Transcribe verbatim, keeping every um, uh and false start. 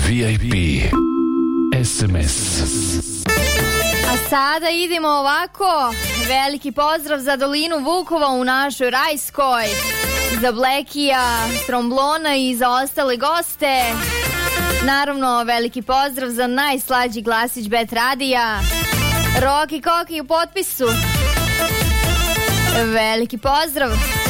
V I P S M S. A sada idemo ovako. Veliki pozdrav za dolinu Vukova u našoj Rajskoj, za Blekija, Tromblona i za ostale goste. Naravno, veliki pozdrav za najslađi glasić Bet Radija, Roki Koki u potpisu. Veliki pozdrav.